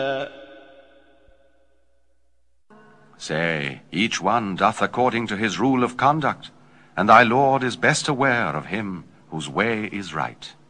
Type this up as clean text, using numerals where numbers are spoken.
Say, each one doth according to his rule of conduct, and thy Lord is best aware of him whose way is right.